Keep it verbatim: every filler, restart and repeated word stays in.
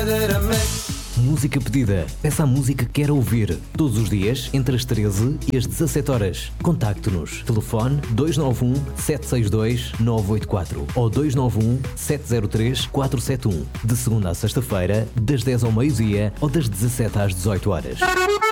Música pedida. Peça a música que quer ouvir. Todos os dias, entre as treze e as dezassete horas. Contacte-nos. Telefone dois nove um, sete seis dois, nove oito quatro ou dois nove um, sete zero três, quatro sete um. De segunda a sexta-feira, das dez ao meio-dia ou das dezassete às dezoito horas.